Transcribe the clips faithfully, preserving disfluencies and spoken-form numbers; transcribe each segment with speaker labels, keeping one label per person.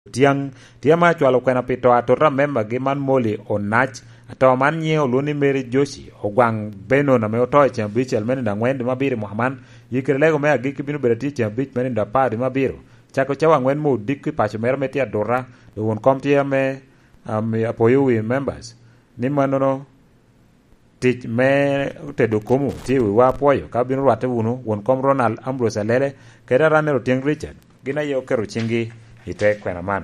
Speaker 1: tiang tiama chwalo kwena pito atora member gi man moli onach ato man nyeo luni Mary Joshi ogwang beno na me otoy chambich almeni na ngwendi mabiri Muhammad yikirlego me agiki binu berati chambich meni da padi mabiru chako chawa ngwen mu dikki pacho mer meti adora do won komti me am apoyo wi members ni manono tich me tedo komu ti wa poyo ka binu rwate wunu won kom Ronald Ambrose Alele kera ranero tieng Richard gina yo kero chingi ite kwena man.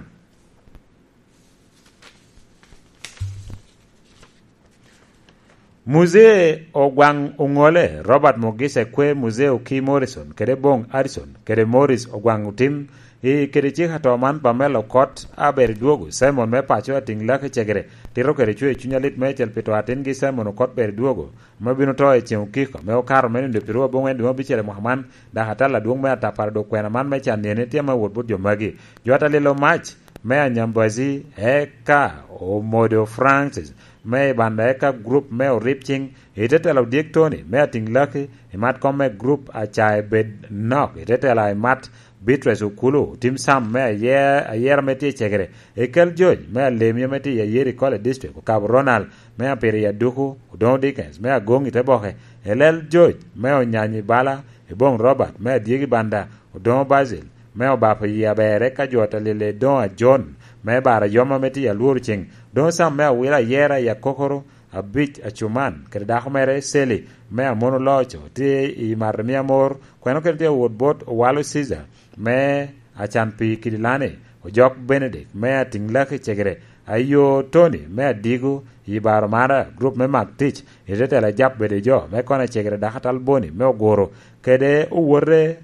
Speaker 1: Muzee ogwang ungole Robert Mogise kwe muzee uki Morrison kere bong Addison kere Morris ogwang utim i kere chika to man Pamela Kot aber duogo Simon me pacho ating lake chegere tiro kere chue chunyalit me chel pito atin gi Simon Kot ber duogo mabino to e chen ukiko me okaro meni ndo piruwa bong wendi mabichere Muhammad da hatala duong me atapar do kwena man me chan nene tia ma wudbut jo magi jwata lilo mach me anyambazi eka o modo Francis me banda eka group me o ripching itetela udiek Tony me ating lake imat kome group achae bed nok itetela imat Beatrice Ukulu Tim Sam me ayer ayer meti chegere Ekel George me alemye meti ayeri Kole District Kab Ronald me apiri ya duku Udon Dickens me agongi teboke Elel George me onyanyi bala Ebong Robert me adiegi banda Udon Basil me obapa ya bere ka jota lile Don a John me bara yoma meti ya luor ching Don Sam me awira yera ya kokoro a bich a chuman kedako mere seli me a mono locho ti i marmia mor kweno kete wood bot walo Caesar me a chanpi kidilane o jok Benedict me a tinglaki chegere ayo Tony me a digu i baro mara group me mag tich itete la jap bede jo me kona chegere dakatal boni me o goro kede uwore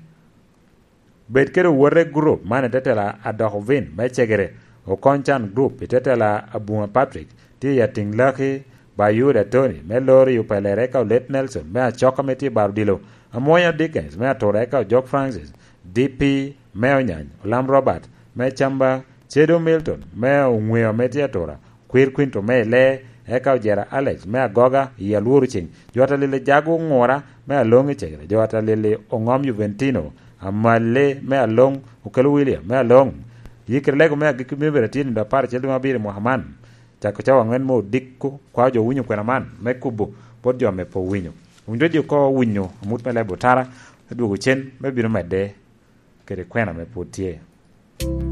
Speaker 1: bed kede uwore group mane tete la adok vin me chegere o konchan group itete la abuma Patrick ti ya tinglaki Bayuda Tony me lori upelere ka Let Nelson me a choka meti bardilo amoya Dickens me a tore ka Jock Francis D P me onyan Olam Robert me chamba Chedo Milton me ungweo meti atora Queer Quinto me le eka jera Alex me a goga ya luoru ching jota lile jago ngora me a longi chegre jota lile ongom Juventino amale me a long ukelu William me a long yikirlego me a gikimibere tini da par chelo mabiri Muhammad chako chawa ngwen mo dikku kwa jo winyo kwena man me kubo pod jo me po winyo unjo dio ko winyo amut me lebo tara duogo chen me biro mede kere kwena me potie